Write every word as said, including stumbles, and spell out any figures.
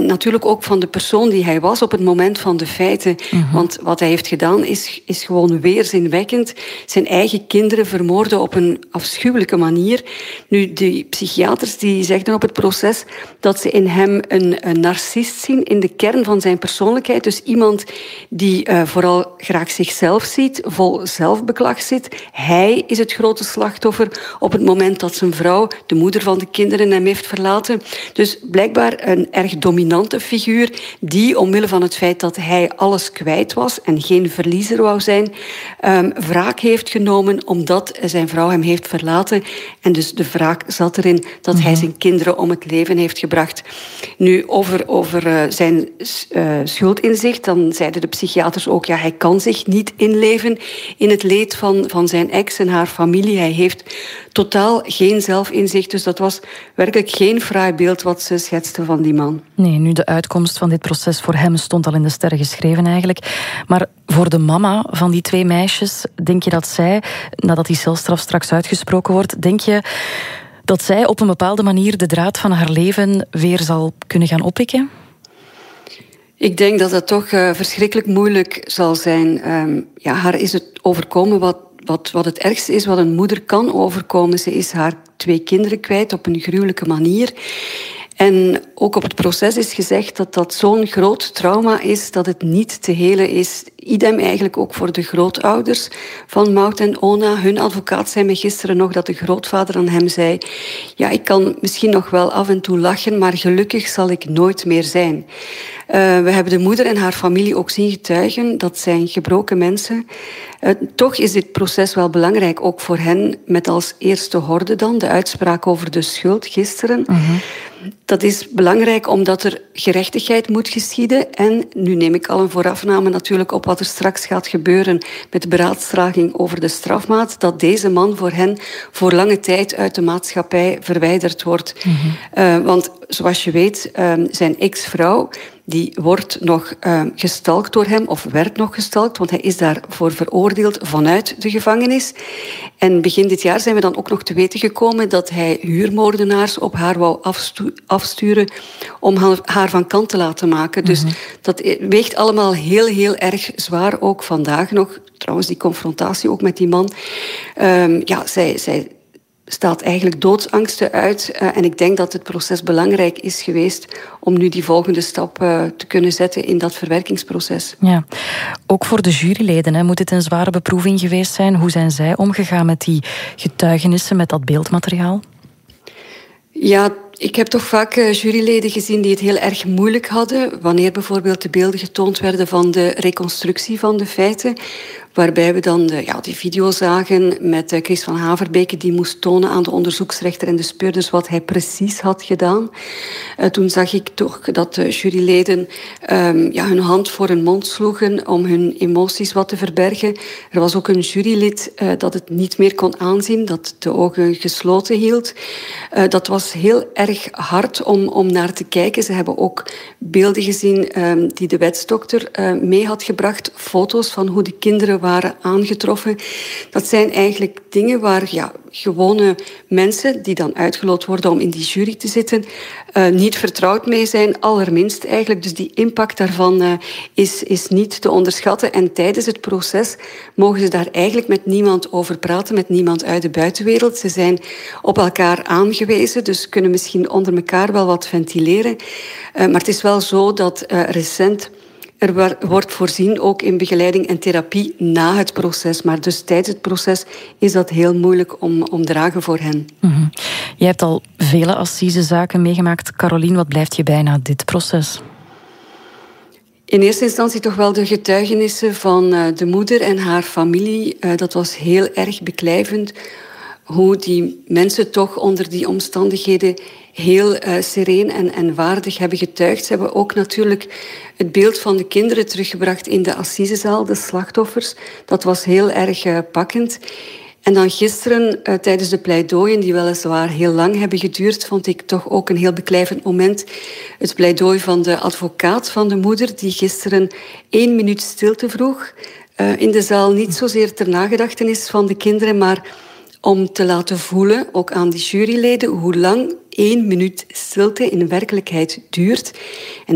natuurlijk ook van de persoon die hij was op het moment van de feiten. Uh-huh. Want wat hij heeft gedaan is, is gewoon weerzinwekkend. Zijn eigen kinderen vermoorden op een afschuwelijke manier. Nu, die psychiaters die zegden op het proces dat ze in hem een, een narcist zien in de kern van zijn persoonlijkheid. Dus iemand die uh, vooral graag zichzelf ziet, vol zelfbeklag zit. Hij is het grote slachtoffer op het moment dat zijn vrouw, de moeder van de kinderen, hem heeft verlaten. Dus blijkbaar een erg dominante figuur die, omwille van het feit dat hij alles kwijt was en geen verliezer wou zijn, um, wraak heeft genomen omdat zijn vrouw hem heeft verlaten. En dus de wraak zat erin dat mm-hmm. hij zijn kinderen om het leven heeft gebracht. Nu, over, over uh, zijn uh, schuldinzicht, dan zeiden de psychiaters ook, ja, hij kan zich niet inleven in het leed van, van zijn ex en haar familie. Hij heeft totaal geen zelfinzicht, dus dat was werkelijk geen fraai beeld wat ze schetsten van die man. Nee, nu de uitkomst van dit proces voor hem stond al in de sterren geschreven eigenlijk. Maar voor de mama van die twee meisjes, denk je dat zij, nadat die celstraf straks uitgesproken wordt, denk je dat zij op een bepaalde manier de draad van haar leven weer zal kunnen gaan oppikken? Ik denk dat dat toch uh, verschrikkelijk moeilijk zal zijn. Um, ja, haar is het overkomen wat, wat, wat het ergste is wat een moeder kan overkomen. Ze is haar twee kinderen kwijt op een gruwelijke manier. En ook op het proces is gezegd dat dat zo'n groot trauma is dat het niet te helen is. Idem eigenlijk ook voor de grootouders van Maud en Ona. Hun advocaat zei me gisteren nog dat de grootvader aan hem zei, ja, ik kan misschien nog wel af en toe lachen, maar gelukkig zal ik nooit meer zijn. Uh, we hebben de moeder en haar familie ook zien getuigen. Dat zijn gebroken mensen. Uh, toch is dit proces wel belangrijk, ook voor hen, met als eerste horde dan de uitspraak over de schuld gisteren. Uh-huh. Dat is belangrijk omdat er gerechtigheid moet geschieden. En nu neem ik al een voorafname natuurlijk op wat er straks gaat gebeuren met de beraadslaging over de strafmaat, dat deze man voor hen voor lange tijd uit de maatschappij verwijderd wordt. Mm-hmm. Uh, want zoals je weet, uh, zijn ex-vrouw, die wordt nog uh, gestalkt door hem, of werd nog gestalkt, want hij is daarvoor veroordeeld vanuit de gevangenis. En begin dit jaar zijn we dan ook nog te weten gekomen dat hij huurmoordenaars op haar wou afstu- afsturen om haar van kant te laten maken. Dus mm-hmm. dat weegt allemaal heel, heel erg zwaar, ook vandaag nog. Trouwens, die confrontatie ook met die man. Um, ja, zij... zij staat eigenlijk doodsangsten uit. Uh, en ik denk dat het proces belangrijk is geweest om nu die volgende stap uh, te kunnen zetten in dat verwerkingsproces. Ja. Ook voor de juryleden hè, moet het een zware beproeving geweest zijn. Hoe zijn zij omgegaan met die getuigenissen, met dat beeldmateriaal? Ja, ik heb toch vaak uh, juryleden gezien die het heel erg moeilijk hadden, wanneer bijvoorbeeld de beelden getoond werden van de reconstructie van de feiten, waarbij we dan de, ja, die video zagen met uh, Chris van Haverbeke, die moest tonen aan de onderzoeksrechter en de speurders wat hij precies had gedaan. Uh, toen zag ik toch dat de juryleden um, ja, hun hand voor hun mond sloegen om hun emoties wat te verbergen. Er was ook een jurylid uh, dat het niet meer kon aanzien, dat de ogen gesloten hield. Uh, dat was heel erg hard om, om naar te kijken. Ze hebben ook beelden gezien um, die de wetsdokter uh, mee had gebracht, foto's van hoe de kinderen waren aangetroffen. Dat zijn eigenlijk dingen waar ja, gewone mensen die dan uitgeloot worden om in die jury te zitten, uh, niet vertrouwd mee zijn, allerminst eigenlijk. Dus die impact daarvan uh, is, is niet te onderschatten. En tijdens het proces mogen ze daar eigenlijk met niemand over praten, met niemand uit de buitenwereld. Ze zijn op elkaar aangewezen, dus kunnen misschien onder elkaar wel wat ventileren. Uh, maar het is wel zo dat uh, recent er wordt voorzien ook in begeleiding en therapie na het proces. Maar dus tijdens het proces is dat heel moeilijk om, om dragen voor hen. Mm-hmm. Je hebt al vele assisezaken meegemaakt. Caroline, wat blijft je bij na dit proces? In eerste instantie toch wel de getuigenissen van uh, de moeder en haar familie. Uh, dat was heel erg beklijvend. Hoe die mensen toch onder die omstandigheden heel uh, sereen en, en waardig hebben getuigd. Ze hebben ook natuurlijk het beeld van de kinderen teruggebracht in de assisezaal, de slachtoffers. Dat was heel erg uh, pakkend. En dan gisteren, uh, tijdens de pleidooien, die weliswaar heel lang hebben geduurd, vond ik toch ook een heel beklijvend moment. Het pleidooi van de advocaat van de moeder, die gisteren één minuut stilte vroeg. Uh, in de zaal niet zozeer ter nagedachtenis van de kinderen, maar om te laten voelen, ook aan die juryleden, hoe lang één minuut stilte in werkelijkheid duurt. En